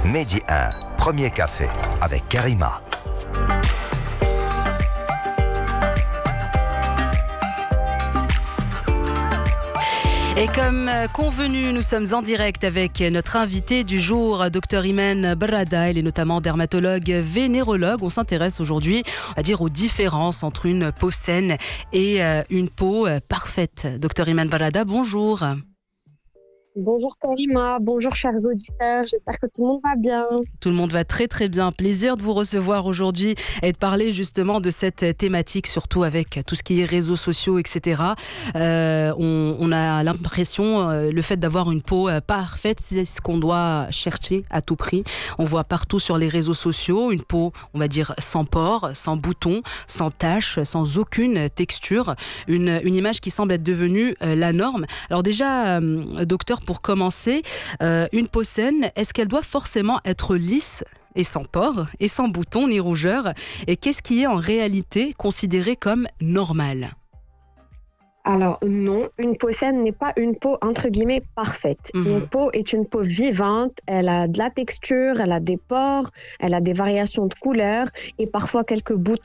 Medi 1, premier café avec Karima. Et comme convenu, nous sommes en direct avec notre invité du jour, Dr Iman Barrada. Il est notamment dermatologue vénérologue. On s'intéresse aujourd'hui, on va dire, aux différences entre une peau saine et une peau parfaite. Dr Iman Barrada, bonjour. Bonjour Karima, bonjour chers auditeurs, j'espère que tout le monde va bien. Tout le monde va très très bien, plaisir de vous recevoir aujourd'hui et de parler justement de cette thématique, surtout avec tout ce qui est réseaux sociaux, etc. On a l'impression, le fait d'avoir une peau parfaite, c'est ce qu'on doit chercher à tout prix. On voit partout sur les réseaux sociaux une peau, on va dire, sans pores, sans boutons, sans taches, sans aucune texture, une image qui semble être devenue la norme. Alors déjà, docteur, pour commencer, une peau saine, est-ce qu'elle doit forcément être lisse et sans pores, et sans boutons ni rougeurs? Et qu'est-ce qui est en réalité considéré comme normal? Alors non, une peau saine n'est pas une peau entre guillemets parfaite. Une peau est une peau vivante, elle a de la texture, elle a des pores, elle a des variations de couleurs et parfois quelques boutons